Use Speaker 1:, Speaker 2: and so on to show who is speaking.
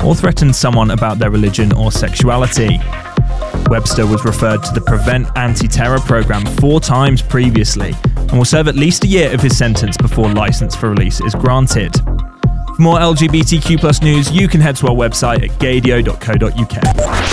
Speaker 1: or threatened someone about their religion or sexuality. Webster was referred to the Prevent Anti-Terror Program 4 times previously and will serve at least a year of his sentence before license for release is granted. For more LGBTQ+ news, you can head to our website at gaydio.co.uk.